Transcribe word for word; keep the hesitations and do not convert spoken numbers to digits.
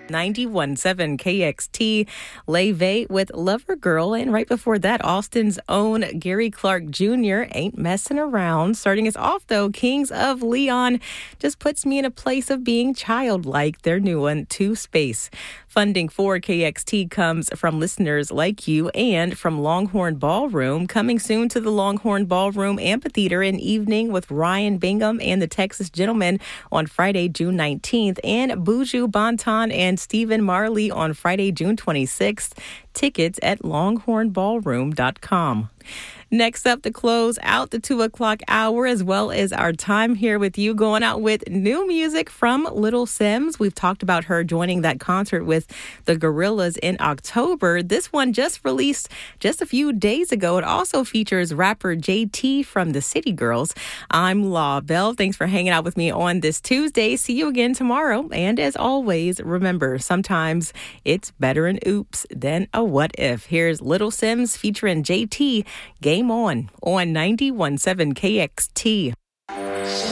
ninety-one point seven K X T, Leve with Lover Girl. And right before that, Austin's own Gary Clark Junior, Ain't Messing Around. Starting us off, though, Kings of Leon just puts me in a place of being childlike. Their new one, To Space. Funding for K X T comes from listeners like you and from Longhorn Ballroom. Coming soon to the Longhorn Ballroom Amphitheater, an evening with Ryan Bingham and the Texas Gentlemen on Friday, June nineteenth, and Buju Banton and Stephen Marley on Friday, June twenty-sixth. Tickets at longhorn ballroom dot com. Next up to close out the two o'clock hour, as well as our time here with you, going out with new music from Little Simz. We've talked about her joining that concert with the Gorillaz in October. This one just released just a few days ago. It also features rapper J T from the City Girls. I'm Law Bell. Thanks for hanging out with me on this Tuesday. See you again tomorrow. And as always, remember, sometimes it's better an oops than a what if. Here's Little Simz featuring J T. Game On on ninety-one point seven K X T.